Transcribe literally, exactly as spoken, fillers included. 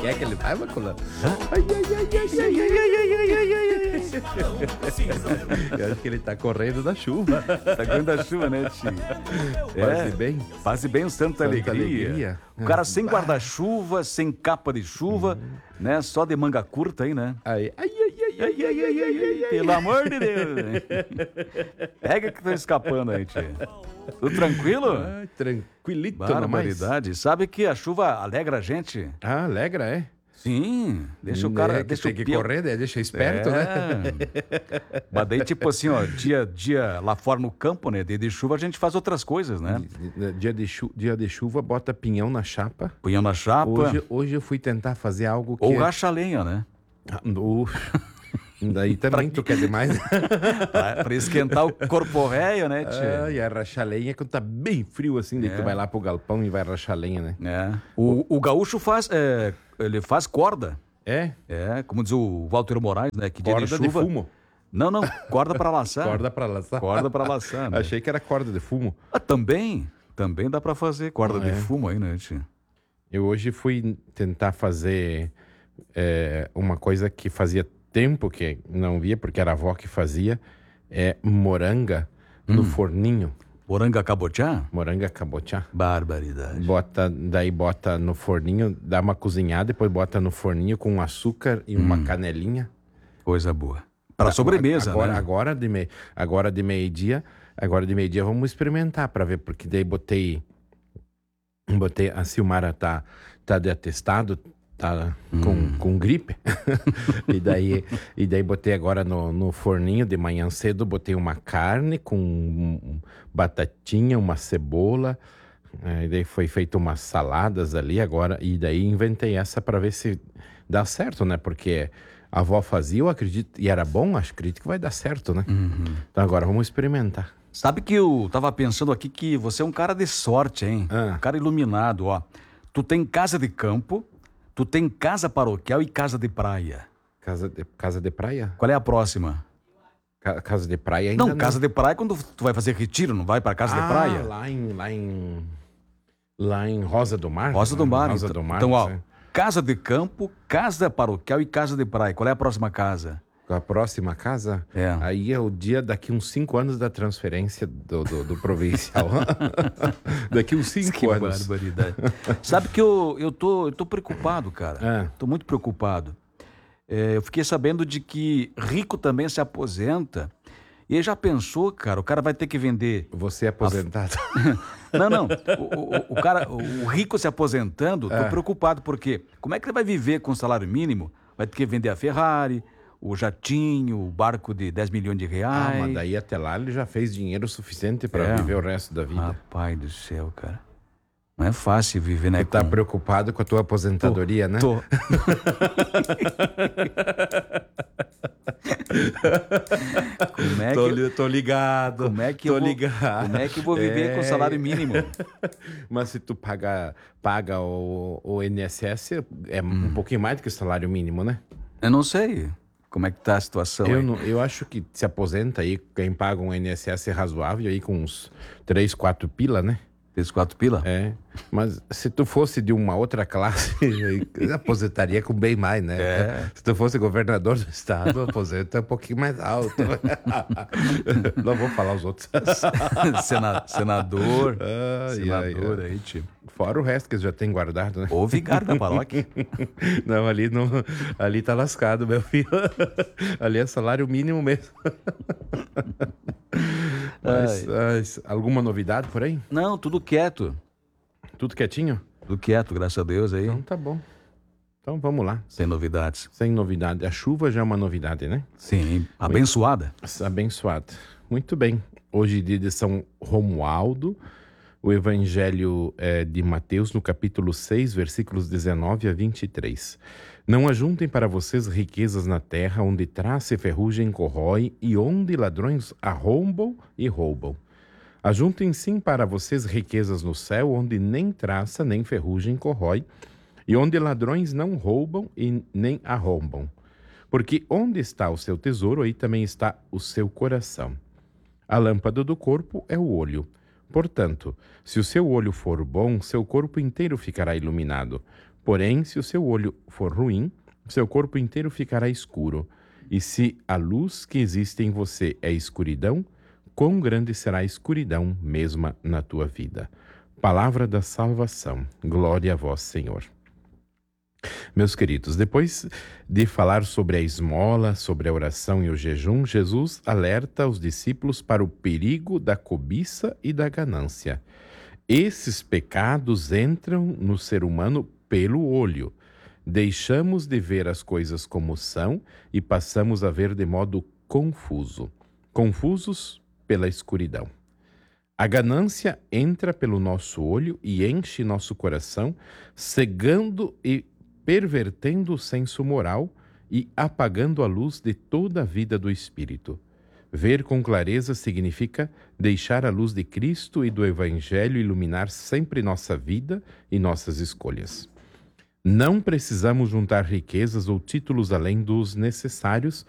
que é que ele vai, Maculano? Ai, ai, ai, ai, ai, ai, ai, ai, ai, ai, ai. Eu acho que ele tá correndo da chuva. Tá correndo da chuva, né, tio? Passe bem. Passe bem o Santa, Santa Alegria. Alegria. O cara sem guarda-chuva, sem capa de chuva, Uhum. né? Só de manga curta aí, né? Ai, ai, ai, ai, ai, ai, ai, ai, ai. Pelo amor de Deus. Pega que tá escapando aí, tio. Tudo tranquilo? Ai, tranquilito, na mais. Barbaridade. Sabe que a chuva alegra a gente? Ah, alegra, é? Sim. Deixa o cara... É, que deixa tem o que pio- correr, né? Deixa esperto, É. né? Mas daí, tipo assim, ó, dia, dia lá fora no campo, né? Dia de chuva a gente faz outras coisas, né? Dia de, chu- dia de chuva, bota pinhão na chapa. Punhão na chapa. Hoje, hoje eu fui tentar fazer algo que... Ou racha a lenha, né? Ah, no- Daí também tu quer demais. Pra, pra esquentar o corpo velho, né, tia? Ah, e a rachar lenha quando tá bem frio assim, daí É. tu vai lá pro galpão e vai rachar lenha, né? É. O, o gaúcho faz, é, ele faz corda. É, É, como diz o Walter Moraes, né? Que dia corda de de, chuva. fumo. Não, não, corda pra laçar. Corda pra laçar. Corda pra laçar, né? Achei que era corda de fumo. Ah, também, também dá pra fazer corda Ah, de é? fumo aí, né, tia? Eu hoje fui tentar fazer é, uma coisa que fazia tempo que não via, porque era a avó que fazia, é moranga no Hum. forninho. Moranga cabotiá? Moranga cabotiá. Barbaridade. Bota, daí bota no forninho, dá uma cozinhada, depois bota no forninho com açúcar e uma canelinha. Coisa boa. Pra sobremesa, agora, né? Agora de, me, agora de meio-dia, agora de meio-dia vamos experimentar pra ver, porque daí botei, botei a Silmara tá, tá de atestado, tá com, Hum. com gripe, e, daí, e daí botei agora no, no forninho de manhã cedo, botei uma carne com um, batatinha, uma cebola, é, e daí foi feito umas saladas ali agora, e daí inventei essa pra ver se dá certo, né, porque a avó fazia, eu acredito, e era bom, acho acredito que vai dar certo, né? Uhum. Então agora vamos experimentar. Sabe que eu tava pensando aqui que você é um cara de sorte, hein? Ah. Um cara iluminado, ó. Tu tem casa de campo, tu tem casa paroquial e casa de praia. Casa de, casa de praia? Qual é a próxima? Ca- casa de praia ainda Não, casa de praia é quando tu vai fazer retiro, não vai pra casa ah, de praia? lá em, lá em... Lá em Rosa do Mar. Rosa do né? Mar. Rosa então, do Mar. então, ó, sim. casa de campo, casa paroquial e casa de praia. Qual é a próxima casa? A próxima casa, É. aí é o dia daqui uns cinco anos da transferência do, do, do provincial. Daqui uns cinco Que anos. barbaridade. Sabe que eu, eu, tô, eu tô preocupado, cara. É. Tô muito preocupado. É, eu fiquei sabendo de que rico também se aposenta. E aí já pensou, cara, o cara vai ter que vender... Você é aposentado. Não, não. O, o, o cara, o rico se aposentando, tô É. preocupado, porque como é que ele vai viver com salário mínimo? Vai ter que vender a Ferrari, o jatinho, o barco de dez milhões de Ah, reais. mas daí até lá ele já fez dinheiro suficiente para É. viver o resto da vida. Rapaz do céu, cara. Não é fácil viver, né? Tu tá com- preocupado com a tua aposentadoria, né? Tô. Como é Tô, que, li- tô ligado. como é que tô eu vou, ligado. como é que eu vou viver É. com salário mínimo? Mas se tu paga, paga o, o I N S S, é Hum. um pouquinho mais do que o salário mínimo, né? Eu não sei como é que tá a situação Eu, aí. não- eu acho que se aposenta aí, quem paga um I N S S razoável aí com uns três, quatro pila, né? Três, quatro pila? É. Mas se tu fosse de uma outra classe, aí aposentaria com bem mais, né? É. Se tu fosse governador do estado, aposenta um pouquinho mais alto. Não vou falar os outros. Sena- senador. Ai, senador ai, ai. aí, tipo. Fora o resto que eles já tem guardado, né? Ou vigário da paróquia. Não, ali, não, ali tá lascado, meu filho. Ali é salário mínimo mesmo. Mas, mas, alguma novidade por aí? Não, tudo quieto. Tudo quietinho? Tudo quieto, graças a Deus aí. Então tá bom. Então vamos lá. Sem novidades. Sem novidade. A chuva já é uma novidade, né? Sim, abençoada. Abençoada. Muito bem. Hoje, dia de São Romualdo, o Evangelho é de Mateus, no capítulo seis, versículos dezenove a vinte e três. Não ajuntem para vocês riquezas na terra, onde traça e ferrugem corrói, e onde ladrões arrombam e roubam. Ajuntem sim para vocês riquezas no céu, onde nem traça nem ferrugem corrói, e onde ladrões não roubam e nem arrombam. Porque onde está o seu tesouro, aí também está o seu coração. A lâmpada do corpo é o olho. Portanto, se o seu olho for bom, seu corpo inteiro ficará iluminado. Porém, se o seu olho for ruim, seu corpo inteiro ficará escuro. E se a luz que existe em você é escuridão, quão grande será a escuridão mesma na tua vida. Palavra da salvação. Glória a vós, Senhor. Meus queridos, depois de falar sobre a esmola, sobre a oração e o jejum, Jesus alerta os discípulos para o perigo da cobiça e da ganância. Esses pecados entram no ser humano pelo olho. Deixamos de ver as coisas como são e passamos a ver de modo confuso. Confusos pela escuridão. A ganância entra pelo nosso olho e enche nosso coração, cegando e pervertendo o senso moral e apagando a luz de toda a vida do Espírito. Ver com clareza significa deixar a luz de Cristo e do Evangelho iluminar sempre nossa vida e nossas escolhas. Não precisamos juntar riquezas ou títulos além dos necessários